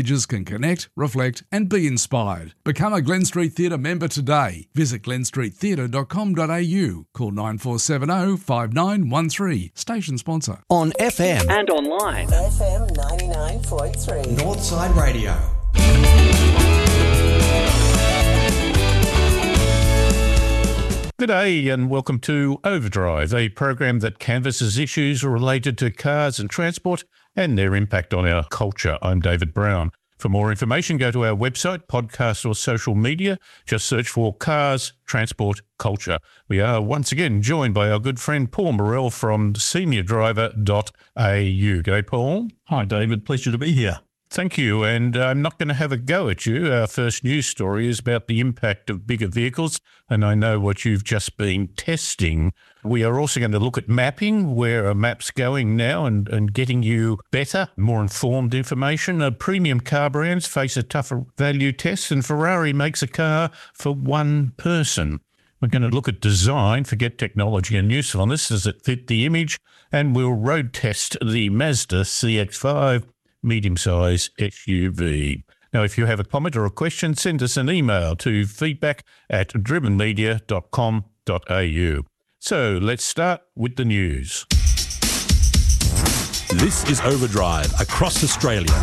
Teenagers can connect, reflect and be inspired. Become a Glen Street Theatre member today. Visit glenstreettheatre.com.au. Call 9470 5913. Station sponsor. On FM and online. FM 99.3. Northside Radio. G'day and welcome to Overdrive, a program that canvasses issues related to cars and transport and their impact on our culture. I'm David Brown. For more information, go to our website, podcast or social media. Just search for Cars, Transport, Culture. We are once again joined by our good friend Paul Morell from seniordriver.au. G'day, Paul. Hi, David. Pleasure to be here. Thank you, and I'm not going to have a go at you. Our first news story is about the impact of bigger vehicles, and I know what you've just been testing. We are also going to look at mapping, where a map's going now and getting you better, more informed information. Premium car brands face a tougher value test, and Ferrari makes a car for one person. We're going to look at design, forget technology and usefulness. Does it fit the image? And we'll road test the Mazda CX-5 medium-size SUV. Now, if you have a comment or a question, send us an email to feedback@drivenmedia.com.au. So let's start with the news. This is Overdrive across Australia.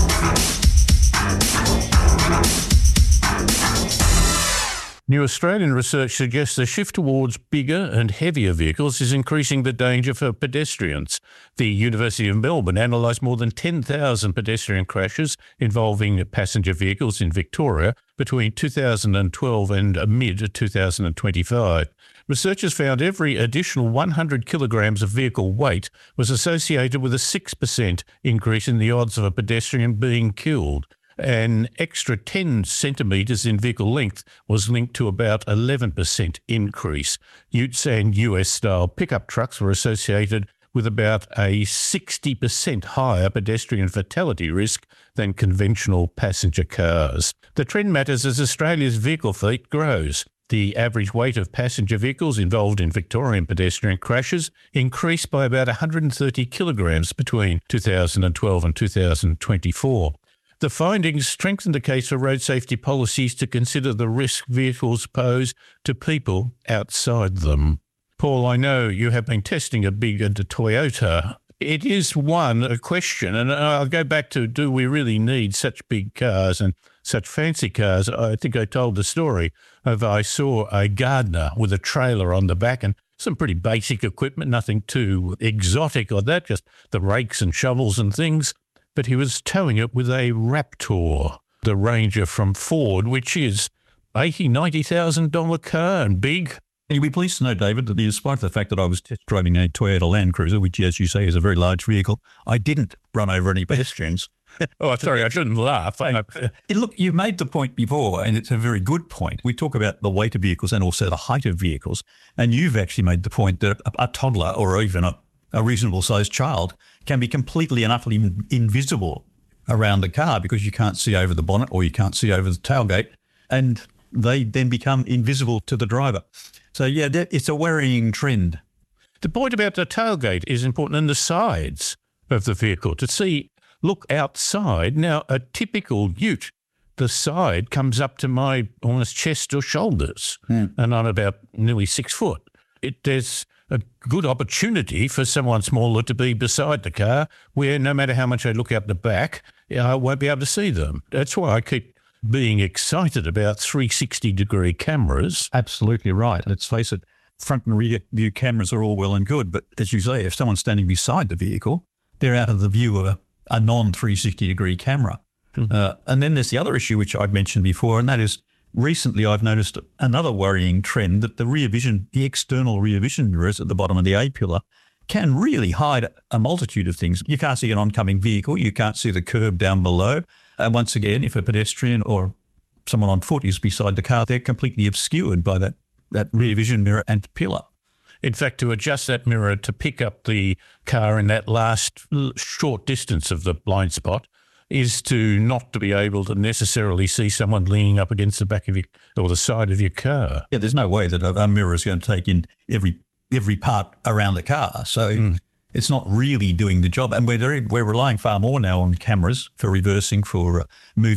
New Australian research suggests the shift towards bigger and heavier vehicles is increasing the danger for pedestrians. The University of Melbourne analysed more than 10,000 pedestrian crashes involving passenger vehicles in Victoria between 2012 and mid-2025. Researchers found every additional 100 kilograms of vehicle weight was associated with a 6% increase in the odds of a pedestrian being killed. An extra 10 centimetres in vehicle length was linked to about 11% increase. Utes and US-style pickup trucks were associated with about a 60% higher pedestrian fatality risk than conventional passenger cars. The trend matters as Australia's vehicle fleet grows. The average weight of passenger vehicles involved in Victorian pedestrian crashes increased by about 130 kilograms between 2012 and 2024. The findings strengthen the case for road safety policies to consider the risk vehicles pose to people outside them. Paul, I know you have been testing a big Toyota. It is a question, and I'll go back to, do we really need such big cars and such fancy cars? I think I told the story of I saw a gardener with a trailer on the back and some pretty basic equipment, nothing too exotic or that, just the rakes and shovels and things. But he was towing it with a Raptor, the Ranger from Ford, which is $80,000-$90,000 car and big. You'll be pleased to know, David, that despite the fact that I was test driving a Toyota Land Cruiser, which, as you say, is a very large vehicle, I didn't run over any pedestrians. Oh, sorry, I shouldn't laugh. Look, you've made the point before, and it's a very good point. We talk about the weight of vehicles and also the height of vehicles, and you've actually made the point that a toddler or even a reasonable-sized child can be completely and utterly invisible around the car because you can't see over the bonnet or you can't see over the tailgate, and they then become invisible to the driver. So, yeah, it's a worrying trend. The point about the tailgate is important, and the sides of the vehicle. Look outside. Now, a typical ute, the side comes up to my almost chest or shoulders, and I'm about nearly 6 foot. There's a good opportunity for someone smaller to be beside the car where no matter how much I look out the back, I won't be able to see them. That's why I keep being excited about 360-degree cameras. Absolutely right. Let's face it, front and rear view cameras are all well and good, but as you say, if someone's standing beside the vehicle, they're out of the view of a non-360-degree camera. And then there's the other issue, which I've mentioned before, and that is recently I've noticed another worrying trend that the external rear vision mirrors at the bottom of the A-pillar can really hide a multitude of things. You can't see an oncoming vehicle. You can't see the curb down below. And once again, if a pedestrian or someone on foot is beside the car, they're completely obscured by that rear vision mirror and pillar. In fact, to adjust that mirror to pick up the car in that last short distance of the blind spot is to not to be able to necessarily see someone leaning up against the back of your or the side of your car. Yeah, there's no way that a mirror is going to take in every part around the car. So it's not really doing the job. And we're relying far more now on cameras for reversing, for moving